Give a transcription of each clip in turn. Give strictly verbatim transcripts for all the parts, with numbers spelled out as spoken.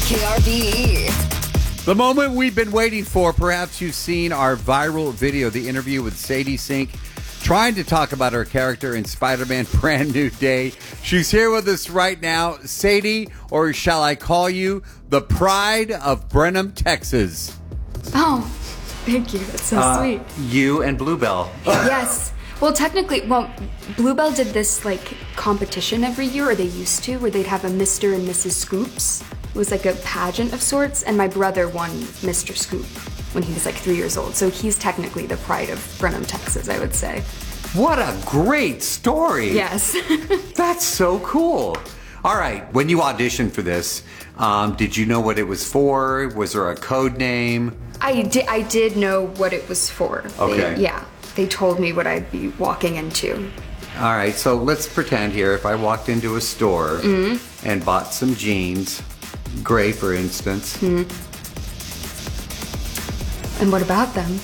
K R B E. The moment we've been waiting for. Perhaps you've seen our viral video, the interview with Sadie Sink, trying to talk about her character in Spider-Man Brand New Day. She's here with us right now. Sadie, or shall I call you the pride of Brenham, Texas? Oh, thank you. That's so uh, sweet. You and Bluebell. Yes. Well, technically, well, Bluebell did this, like, competition every year, or they used to, where they'd have a Mister and Missus Scoops. It was like a pageant of sorts, and my brother won Mister Scoop when he was like three years old. So he's technically the pride of Brenham, Texas, I would say. What a great story. Yes. That's so cool. All right, when you auditioned for this, um, did you know what it was for? Was there a code name? I did, I did know what it was for. Okay. They, yeah, they told me what I'd be walking into. All right, so let's pretend here if I walked into a store mm-hmm. and bought some jeans, gray for instance. Mm-hmm. And what about them?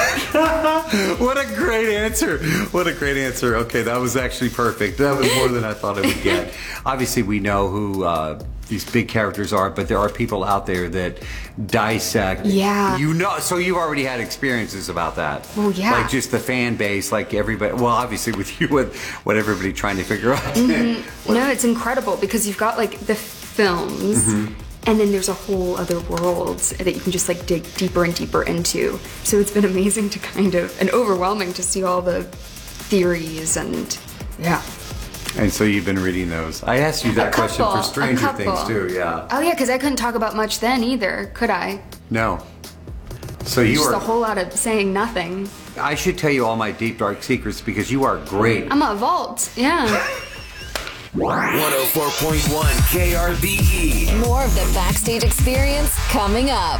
What a great answer. What a great answer. Okay, that was actually perfect. That was more than I thought I would get. Obviously, we know who uh, these big characters are, but there are people out there that dissect. Yeah. You know, so you've already had experiences about that. Well, yeah. Like just the fan base, like everybody, well, obviously with you, with what everybody trying to figure out. Mm-hmm. No, it's incredible because you've got like the films. Mm-hmm. And then there's a whole other world that you can just like dig deeper and deeper into. So it's been amazing to kind of, and overwhelming to see all the theories and, yeah. And so you've been reading those. I asked you that couple, question for Stranger Things too, yeah. Oh yeah, because I couldn't talk about much then either, could I? No. So you just are- a whole lot of saying nothing. I should tell you all my deep, dark secrets because you are great. I'm a vault, yeah. one oh four point one K R B E. More of the backstage experience coming up.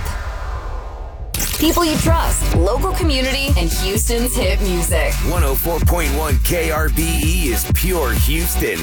People you trust, local community, and Houston's hit music. one oh four point one K R B E is pure Houston.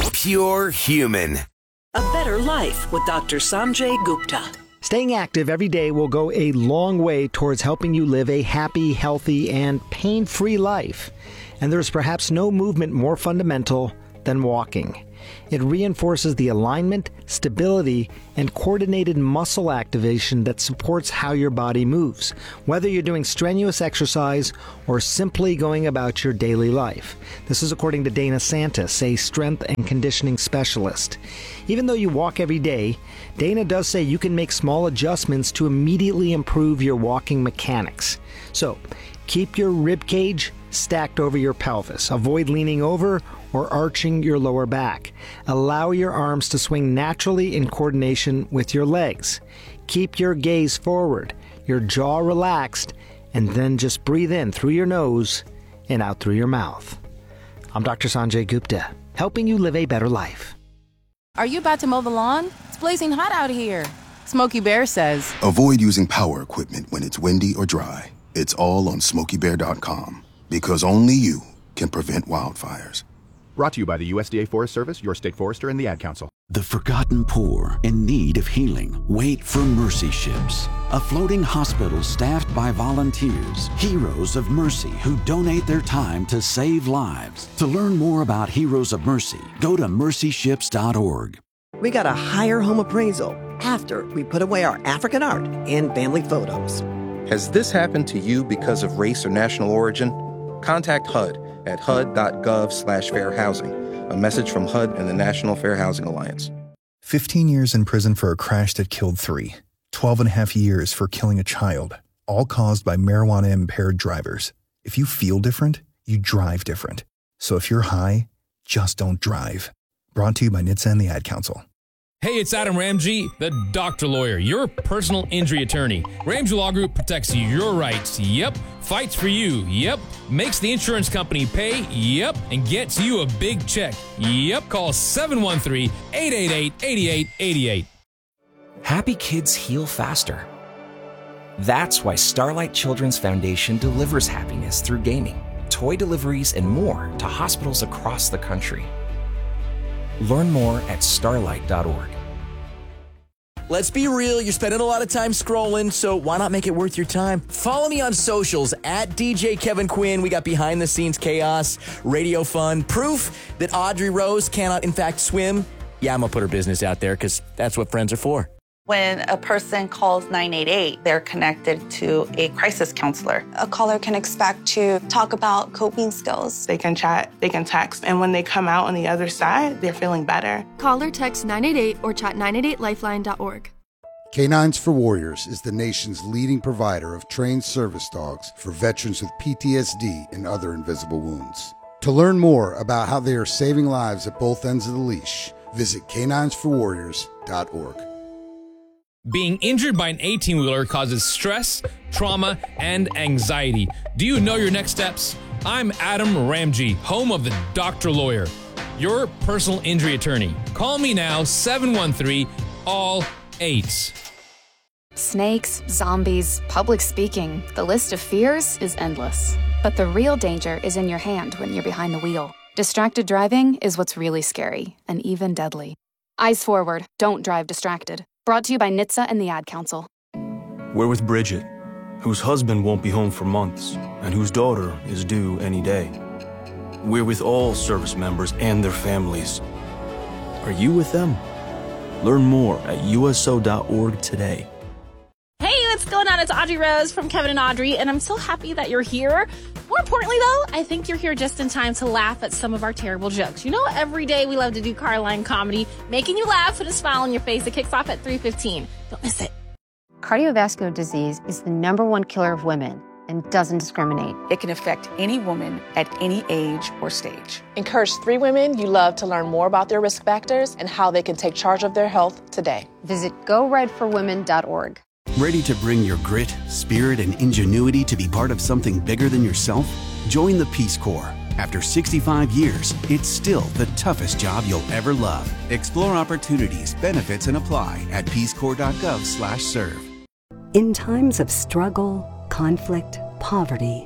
Pure human. A better life with Doctor Sanjay Gupta. Staying active every day will go a long way towards helping you live a happy, healthy, and pain-free life. And there's perhaps no movement more fundamental than walking. It reinforces the alignment, stability, and coordinated muscle activation that supports how your body moves, whether you're doing strenuous exercise or simply going about your daily life. This is according to Dana Santis, a strength and conditioning specialist. Even though you walk every day, Dana does say you can make small adjustments to immediately improve your walking mechanics. So, keep your rib cage stacked over your pelvis. Avoid leaning over or arching your lower back. Allow your arms to swing naturally in coordination with your legs. Keep your gaze forward, your jaw relaxed, and then just breathe in through your nose and out through your mouth. I'm Doctor Sanjay Gupta, helping you live a better life. Are you about to mow the lawn? It's blazing hot out here. Smokey Bear says, avoid using power equipment when it's windy or dry. It's all on smokey bear dot com, because only you can prevent wildfires. Brought to you by the U S D A Forest Service, your state forester, and the Ad Council. The forgotten poor in need of healing wait for Mercy Ships, a floating hospital staffed by volunteers, heroes of mercy who donate their time to save lives. To learn more about Heroes of Mercy, go to mercy ships dot org. We got a higher home appraisal after we put away our African art and family photos. Has this happened to you because of race or national origin? Contact H U D at H U D dot gov slash fair housing. A message from H U D and the National Fair Housing Alliance. fifteen years in prison for a crash that killed three. twelve and a half years for killing a child, all caused by marijuana-impaired drivers. If you feel different, you drive different. So if you're high, just don't drive. Brought to you by N H T S A and the Ad Council. Hey, it's Adam Ramsey, the doctor lawyer, your personal injury attorney. Ramsey Law Group protects your rights, yep. Fights for you, yep. Makes the insurance company pay, yep. And gets you a big check, yep. Call seven one three, eight eight eight, eight eight eight eight. Happy kids heal faster. That's why Starlight Children's Foundation delivers happiness through gaming, toy deliveries, and more to hospitals across the country. Learn more at starlight dot org. Let's be real, you're spending a lot of time scrolling, so why not make it worth your time? Follow me on socials, at D J Kevin Quinn. We got behind-the-scenes chaos, radio fun, proof that Audrey Rose cannot, in fact, swim. Yeah, I'm going to put her business out there because that's what friends are for. When a person calls nine eight eight, they're connected to a crisis counselor. A caller can expect to talk about coping skills. They can chat, they can text, and when they come out on the other side, they're feeling better. Call or text nine eight eight or chat nine eight eight lifeline dot org. Canines for Warriors is the nation's leading provider of trained service dogs for veterans with P T S D and other invisible wounds. To learn more about how they are saving lives at both ends of the leash, visit canines for warriors dot org. Being injured by an eighteen-wheeler causes stress, trauma, and anxiety. Do you know your next steps? I'm Adam Ramji, home of the Doctor Lawyer, your personal injury attorney. Call me now, seven one three, all eights. Snakes, zombies, public speaking. The list of fears is endless. But the real danger is in your hand when you're behind the wheel. Distracted driving is what's really scary and even deadly. Eyes forward, don't drive distracted. Brought to you by N H T S A and the Ad Council. We're with Bridget, whose husband won't be home for months and whose daughter is due any day. We're with all service members and their families. Are you with them? Learn more at U S O dot org today. Hey, what's going on? It's Audrey Rose from Kevin and Audrey, and I'm so happy that you're here. More importantly, though, I think you're here just in time to laugh at some of our terrible jokes. You know, every day we love to do Carline comedy, making you laugh with a smile on your face. It kicks off at three fifteen. Don't miss it. Cardiovascular disease is the number one killer of women and doesn't discriminate. It can affect any woman at any age or stage. Encourage three women you love to learn more about their risk factors and how they can take charge of their health today. Visit go red for women dot org. Ready to bring your grit, spirit, and ingenuity to be part of something bigger than yourself? Join the Peace Corps. After sixty-five years, it's still the toughest job you'll ever love. Explore opportunities, benefits, and apply at peace corps dot gov slash serve. In times of struggle, conflict, poverty,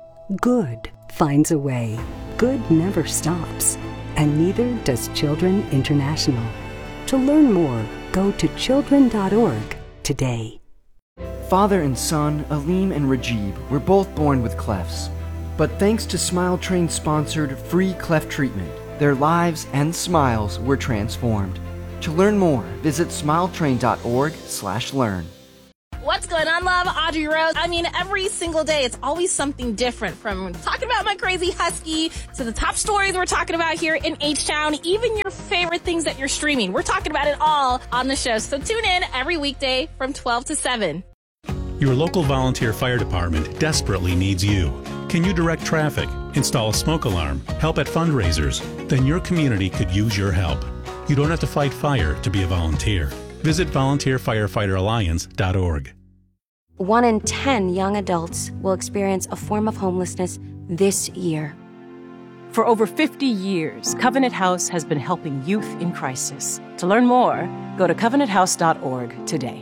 good finds a way. Good never stops, and neither does Children International. To learn more, go to children dot org today. Father and son, Aleem and Rajib, were both born with clefts. But thanks to Smile Train sponsored free cleft treatment, their lives and smiles were transformed. To learn more, visit smile train dot org slash learn. What's going on, love? Audrey Rose. I mean, every single day, it's always something different, from talking about my crazy husky to the top stories we're talking about here in H-Town, even your favorite things that you're streaming. We're talking about it all on the show. So tune in every weekday from twelve to seven. Your local volunteer fire department desperately needs you. Can you direct traffic, install a smoke alarm, help at fundraisers? Then your community could use your help. You don't have to fight fire to be a volunteer. Visit volunteer firefighter alliance dot org. One in ten young adults will experience a form of homelessness this year. For over fifty years, Covenant House has been helping youth in crisis. To learn more, go to covenant house dot org today.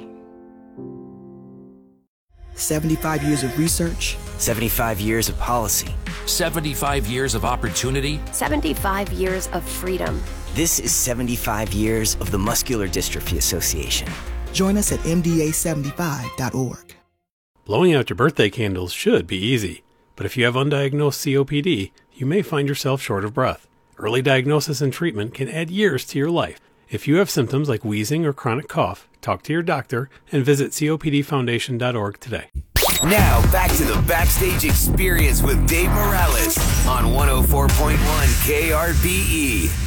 seventy-five years of research. seventy-five years of policy. seventy-five years of opportunity. seventy-five years of freedom. This is seventy-five years of the Muscular Dystrophy Association. Join us at M D A seventy-five dot org. Blowing out your birthday candles should be easy, but if you have undiagnosed C O P D, you may find yourself short of breath. Early diagnosis and treatment can add years to your life. If you have symptoms like wheezing or chronic cough, talk to your doctor and visit C O P D foundation dot org today. Now, back to the Backstage Experience with Dave Morales on one oh four point one K R B E.